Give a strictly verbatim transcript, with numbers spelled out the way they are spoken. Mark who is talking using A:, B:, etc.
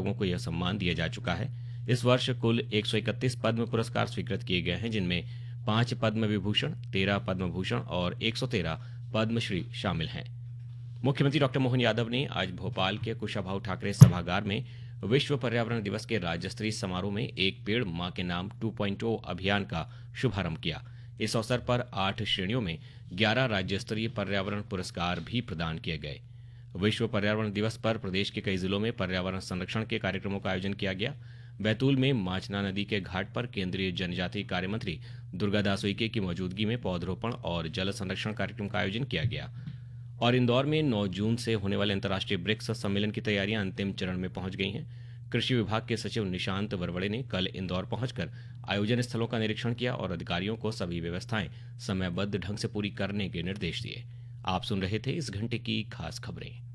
A: लोगों को यह सम्मान दिया जा चुका है। इस वर्ष कुल एक सौ इकतीस पद्म पुरस्कार स्वीकृत किए गए हैं, जिनमें पांच पद्म विभूषण, तेरह पद्म भूषण और एक सौ तेरह पद्मश्री शामिल हैं। मुख्यमंत्री डॉक्टर मोहन यादव ने आज भोपाल के कुशाभाऊ ठाकरे सभागार में विश्व पर्यावरण दिवस के राज्य स्तरीय समारोह में एक पेड़ मां के नाम टू पॉइंट ओ अभियान का शुभारंभ किया। इस अवसर पर आठ श्रेणियों में ग्यारह राज्य स्तरीय पर्यावरण पुरस्कार भी प्रदान किए गए। विश्व पर्यावरण दिवस पर प्रदेश के कई जिलों में पर्यावरण संरक्षण के कार्यक्रमों का आयोजन किया गया। बैतूल में माचना नदी के घाट पर केंद्रीय जनजातीय कार्य मंत्री दुर्गादास उइके की मौजूदगी में पौधरोपण और जल संरक्षण कार्यक्रम का आयोजन किया गया। और इंदौर में नौ जून से होने वाले अंतर्राष्ट्रीय ब्रिक्स सम्मेलन की तैयारियां अंतिम चरण में पहुंच गई हैं। कृषि विभाग के सचिव निशांत वरवड़े ने कल इंदौर पहुंचकर आयोजन स्थलों का निरीक्षण किया और अधिकारियों को सभी व्यवस्थाएं समयबद्ध ढंग से पूरी करने के निर्देश दिए। आप सुन रहे थे इस घंटे की खास खबरें।